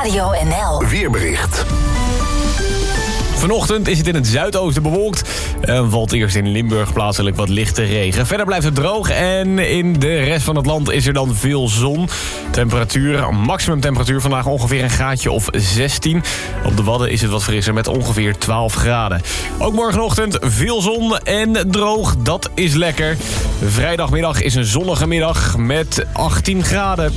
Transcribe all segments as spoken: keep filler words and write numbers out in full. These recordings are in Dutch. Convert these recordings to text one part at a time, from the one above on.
Radio N L Weerbericht. Vanochtend is het in het zuidoosten bewolkt. En valt eerst in Limburg plaatselijk wat lichte regen. Verder blijft het droog en in de rest van het land is er dan veel zon. Temperatuur, maximum temperatuur vandaag ongeveer een graadje of zestien. Op de Wadden is het wat frisser met ongeveer twaalf graden. Ook morgenochtend veel zon en droog, dat is lekker. Vrijdagmiddag is een zonnige middag met achttien graden.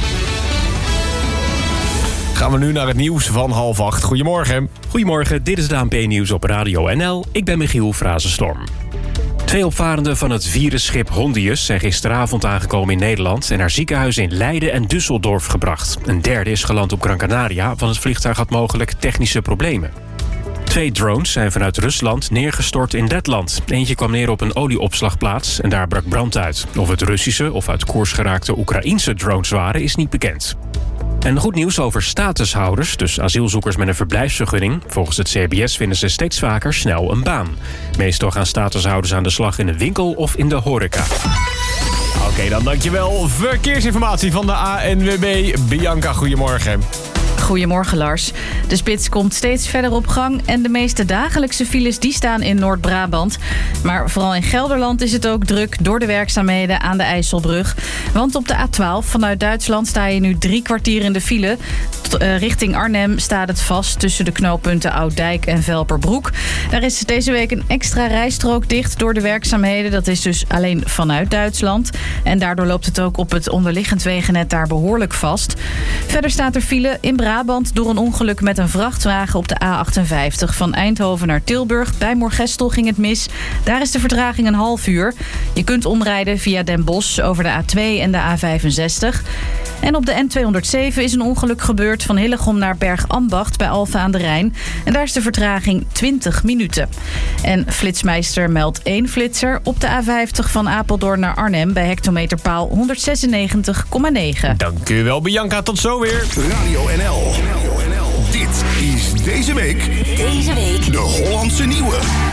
Gaan we nu naar het nieuws van half acht. Goedemorgen. Goedemorgen, dit is de A N P-nieuws op Radio N L. Ik ben Michiel Frazenstorm. Twee opvarenden van het virusschip Hondius zijn gisteravond aangekomen in Nederland en naar ziekenhuizen in Leiden en Düsseldorf gebracht. Een derde is geland op Gran Canaria, want het vliegtuig had mogelijk technische problemen. Twee drones zijn vanuit Rusland neergestort in Letland. Eentje kwam neer op een olieopslagplaats en daar brak brand uit. Of het Russische of uit koers geraakte Oekraïense drones waren, is niet bekend. En goed nieuws over statushouders, dus asielzoekers met een verblijfsvergunning. Volgens het C B S vinden ze steeds vaker snel een baan. Meestal gaan statushouders aan de slag in de winkel of in de horeca. Oké, okay, dan dankjewel. Verkeersinformatie van de A N W B. Bianca, goedemorgen. Goedemorgen Lars. De spits komt steeds verder op gang en de meeste dagelijkse files die staan in Noord-Brabant. Maar vooral in Gelderland is het ook druk door de werkzaamheden aan de IJsselbrug. Want op de A twaalf vanuit Duitsland sta je nu drie kwartier in de file. T- uh, richting Arnhem staat het vast tussen de knooppunten Ouddijk en Velperbroek. Daar is deze week een extra rijstrook dicht door de werkzaamheden. Dat is dus alleen vanuit Duitsland. En daardoor loopt het ook op het onderliggend wegennet daar behoorlijk vast. Verder staat er file in Brabant door een ongeluk met een vrachtwagen op de A achtenvijftig. Van Eindhoven naar Tilburg. Bij Moergestel ging het mis. Daar is de vertraging een half uur. Je kunt omrijden via Den Bosch over de A twee en de A vijfenzestig. En op de N tweehonderdzeven is een ongeluk gebeurd van Hillegom naar Bergambacht bij Alphen aan de Rijn. En daar is de vertraging twintig minuten. En Flitsmeister meldt één flitser op de A vijftig van Apeldoorn naar Arnhem bij hectometerpaal honderdzesennegentig komma negen. Dank u wel, Bianca. Tot zo weer. Radio N L. Dit is deze week Deze week de Hollandse Nieuwe.